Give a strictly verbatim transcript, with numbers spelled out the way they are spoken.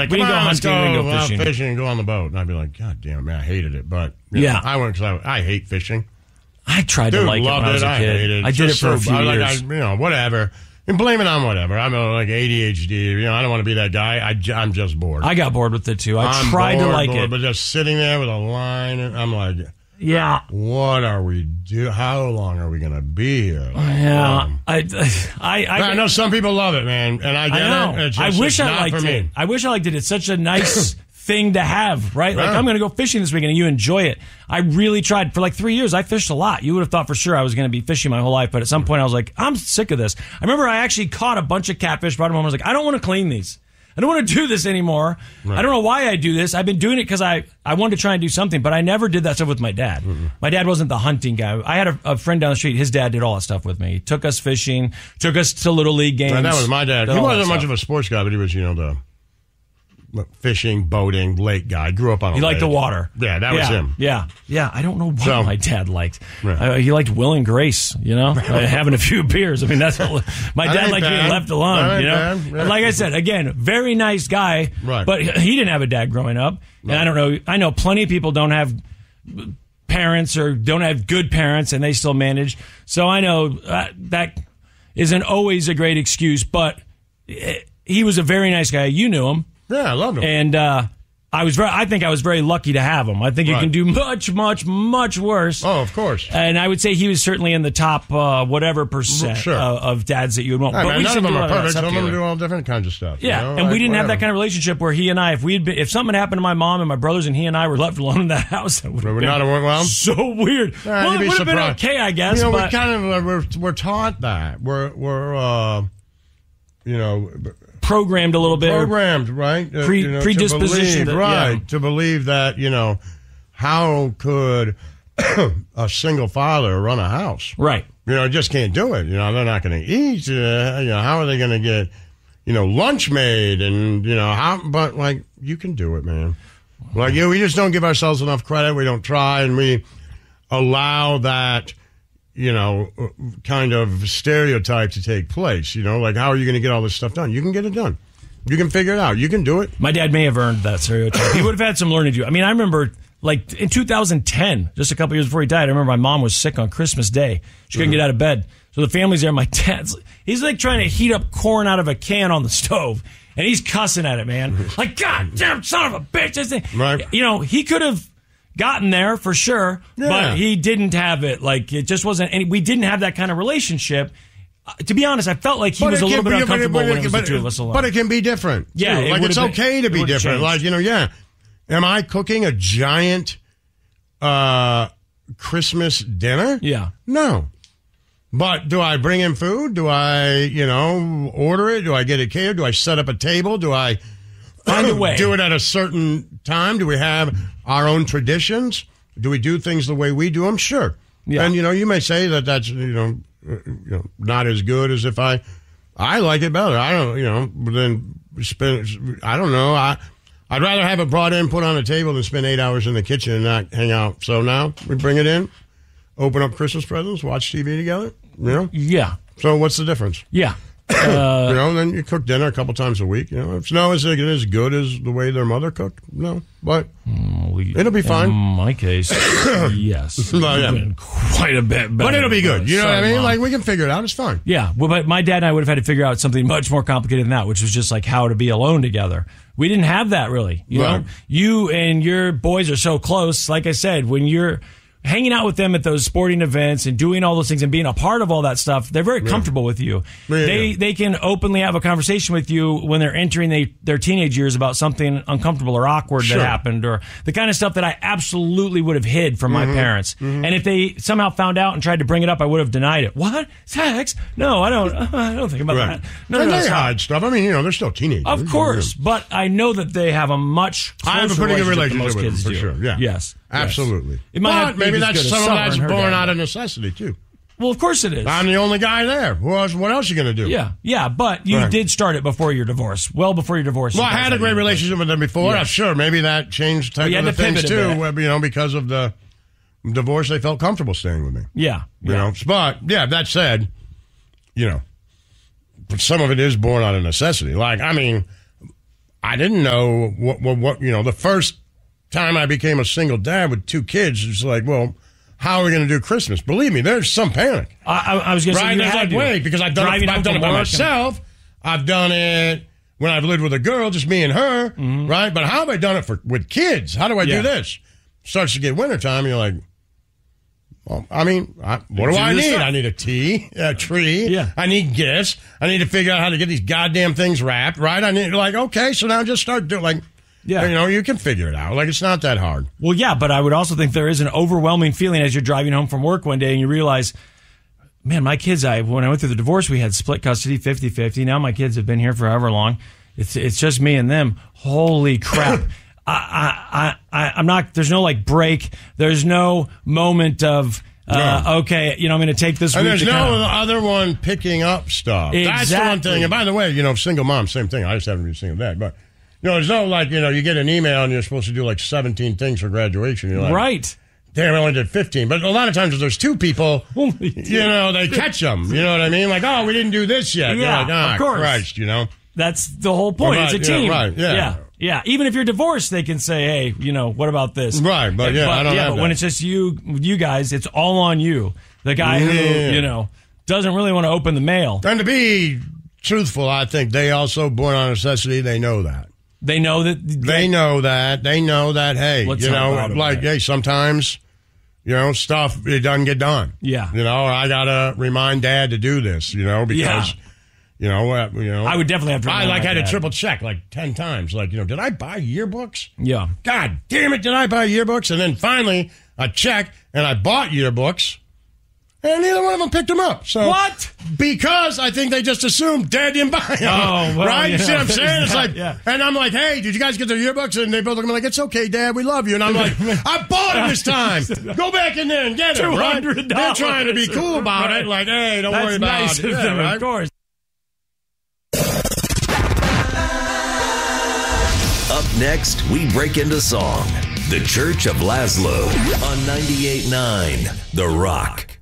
like, we come can go on, let's hunting, we go, can go uh, fishing. fishing and go on the boat. And I'd be like, God damn, man, I hated it. But you yeah, know, I went because I, I hate fishing. I tried Dude, to like it when I was a it. kid. I, hated it. I did Just it for a so- few I, like, years. I, you know, whatever. And blame it on whatever. I'm uh, like A D H D. You know, I don't want to be that guy. I, j- I'm just bored. I got bored with it too. I I'm tried bored, to like bored, it, but just sitting there with a line, and I'm like, yeah, what are we do? How long are we going to be here? Like, yeah. um, I, I, I, I know some people love it, man, and I get I know. it. It's I just, wish it's I not liked for it. me. I wish I liked it. It's such a nice thing to have, right? Like, Yeah. I'm going to go fishing this weekend and you enjoy it. I really tried. For like three years, I fished a lot. You would have thought for sure I was going to be fishing my whole life, but at some point I was like, I'm sick of this. I remember I actually caught a bunch of catfish, brought them home. I was like, I don't want to clean these. I don't want to do this anymore. Right. I don't know why I do this. I've been doing it because I, I wanted to try and do something, but I never did that stuff with my dad. Mm-hmm. My dad wasn't the hunting guy. I had a, a friend down the street. His dad did all that stuff with me. He took us fishing, took us to Little League games. And that was my dad. did He all that wasn't much stuff. of a sports guy, but he was, you know, the fishing, boating, lake guy. Grew up on a He liked lake. the water. Yeah, that was yeah, him. Yeah, yeah. I don't know what So- my dad liked. Right. Uh, he liked Will and Grace, you know, uh, having a few beers. I mean, that's all, my That dad ain't liked being bad. left alone, That ain't you know. bad. Yeah. And like I said, again, very nice guy, Right. but he didn't have a dad growing up. And I don't know. I know plenty of people don't have parents or don't have good parents, and they still manage. So I know uh, that isn't always a great excuse, but eh, he was a very nice guy. You knew him. Yeah, I loved him. And uh, I was very, I think I was very lucky to have him. I think you Right. can do much, much, much worse. Oh, of course. And I would say he was certainly in the top uh, whatever percent Sure. uh, of dads that you would want. Hey, but man, we none used of to them do a are lot of that perfect. stuff Some of them together. do all different kinds of stuff. Yeah, you know? and we Like, didn't have that whatever. kind of relationship where he and I, if we had been, if something happened to my mom and my brothers and he and I were left alone in that house, that would have Would been not have went well? so weird. Yeah, well, you'd it be would have been surprised. okay, I guess. You know, but we kind of uh, we're we're taught that we're we're uh, you know programmed a little bit. programmed, right? Uh, Pre- you know, predisposition to to- believe, right? yeah. To believe that you know how could a single father run a house? Right. You know, just can't do it. You know, they're not going to eat. Uh, you know, how are they going to get you know lunch made? And you know how? But like, you can do it, man. Like, you, we just don't give ourselves enough credit. We don't try, and we allow that, you know, kind of stereotype to take place. You know, like, how are you going to get all this stuff done? You can get it done. You can figure it out. You can do it. My dad may have earned that stereotype. He would have had some learning to do. I mean, I remember, like, in two thousand ten, just a couple years before he died, I remember my mom was sick on Christmas Day. She couldn't Mhm. get out of bed. So the family's there. My dad's, he's like trying to heat up corn out of a can on the stove. And he's cussing at it, man. Like, God damn son of a bitch. This thing. Right. You know, he could have gotten there for sure, Yeah. but he didn't have it. Like, it just wasn't, any, we didn't have that kind of relationship. Uh, to be honest, I felt like he But was it a little can bit be- uncomfortable but it- when it was but the two it- of us alone. But it can be different. Yeah, too. it like, it's would've been- okay to it be would've different. changed. Like, you know, yeah. Am I cooking a giant uh, Christmas dinner? Yeah. No. But do I bring in food? Do I, you know, order it? Do I get it catered? Do I set up a table? Do I Find a way. do it at a certain time? Do we have our own traditions? Do we do things the way we do them? Sure. Yeah. And, you know, you may say that that's, you know, uh, you know, not as good as if I, I like it better. I don't, you know, then spend, I don't know. I, I'd rather have it brought in, put on a table than spend eight hours in the kitchen and not hang out. So now we bring it in, open up Christmas presents, watch T V together, you know? Yeah. So what's the difference? Yeah. you Uh, know, then you cook dinner a couple times a week. You know, if no, is it as good as the way their mother cooked? No, but we, it'll be fine. In my case, yes. Well, yeah. Been quite a bit better. But it'll be good. You know what I Sorry, mean? Mom. Like, we can figure it out. It's fine. Yeah, well, but my dad and I would have had to figure out something much more complicated than that, which was just like how to be alone together. We didn't have that really. You Right. know, you and your boys are so close. Like I said, when you're hanging out with them at those sporting events and doing all those things and being a part of all that stuff, they're very comfortable with you. Yeah, they yeah. they can openly have a conversation with you when they're entering they, their teenage years about something uncomfortable or awkward Sure. that happened, or the kind of stuff that I absolutely would have hid from Mm-hmm. my parents. And if they somehow found out and tried to bring it up, I would have denied it. What? Sex? No, I don't. I don't think about Right. that. No, and no, they stop. hide stuff. I mean, you know, they're still teenagers. Of course, but I know that they have a much closer I have a pretty good relationship than relationship most with them, kids for do. sure. Yeah. Yes. Absolutely. Yes. It might But not be maybe as that's good as some of Summer that's and her born dad. out of necessity, too. Well, of course it is. I'm the only guy there. What, what else are you going to do? Yeah, yeah, but you Right. did start it before your divorce. Well, before your divorce. Well, you I guys had a great your relationship with them before. Yeah. Uh, Sure, maybe that changed Well, type you of had the to things, pivot a too. bit. Where, you know, because of the divorce, they felt comfortable staying with me. Yeah, You yeah. know, but, yeah, that said, you know, some of it is born out of necessity. Like, I mean, I didn't know what, what, what, you know, the first time I became a single dad with two kids, it's like, well, how are we going to do Christmas? Believe me, there's some panic. I, I was going to say, you right? had Like, to. wait, because I've done it, I've done it by myself. And- I've done it when I've lived with a girl, just me and her, mm-hmm. right? But how have I done it for with kids? How do I yeah. do this? Starts to get wintertime, and you're like, well, I mean, I, what do, do I need? Stuff. I need a tea, a tree. Yeah. I need gifts. I need to figure out how to get these goddamn things wrapped, right? I need, like, okay, so now just start doing, like, yeah. you know, you can figure it out. Like, it's not that hard. Well, yeah, but I would also think there is an overwhelming feeling as you're driving home from work one day and you realize, man, my kids, I when I went through the divorce, we had split custody, fifty-fifty. Now my kids have been here for however long. It's it's just me and them. Holy crap. I, I, I, I'm not, there's no like break. There's no moment of, uh, no. okay, you know, I'm going to take this and week. And there's to no kind of, other one picking up stuff. Exactly. That's the one thing. And by the way, you know, single mom, same thing. I just haven't been single dad. But, you know, there's no like, you know, you get an email and you're supposed to do like seventeen things for graduation. You're like, right. Damn, I only did fifteen. But a lot of times if there's two people, you know, they catch them. You know what I mean? Like, oh, we didn't do this yet. Yeah, like, oh, of course. Christ, you know? That's the whole point. Right, it's a team. Yeah, right, yeah. yeah. Yeah. Even if you're divorced, they can say, hey, you know, what about this? Right, but yeah, but, I don't yeah, have but that. when it's just you, you guys, it's all on you. The guy yeah. who, you know, doesn't really want to open the mail. And to be truthful, I think they also, born on necessity, they know that. They know that. They, they know that. They know that, hey, Let's you know, like, it. hey, sometimes, you know, stuff, it doesn't get done. Yeah. You know, I got to remind Dad to do this, you know, because, yeah. you know, uh, you know. I would definitely have to I, like, had dad. to triple check, like, ten times. Like, you know, did I buy yearbooks? Yeah. God damn it, did I buy yearbooks? And then finally, I checked, and I bought yearbooks. And neither one of them picked them up. So what? Because I think they just assumed Dad didn't buy them. Oh, well, right? You yeah, see what I'm saying? It's like, yeah. and I'm like, hey, did you guys get their yearbooks? And they both look at me like, it's okay, Dad, we love you. And I'm like, I bought them this time. Go back in there and get them, right? They're trying to be cool about right. it. Like, hey, don't That's worry about nice it. Of Yeah, them, right? Of course. Up next, we break into song. The Church of Laszlo on ninety-eight point nine The Rock.